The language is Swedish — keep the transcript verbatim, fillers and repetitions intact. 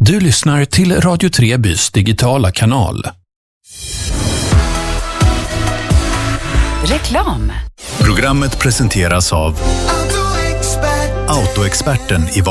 Du lyssnar till Radio Trebys digitala kanal. Reklam. Programmet presenteras av Autoexperten i